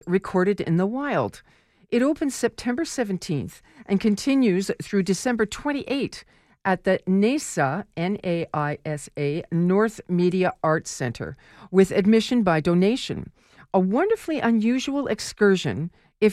Recorded in the Wild. It opens September 17th and continues through December 28th at the NAISA, Naisa, North Media Arts Center, with admission by donation. A wonderfully unusual excursion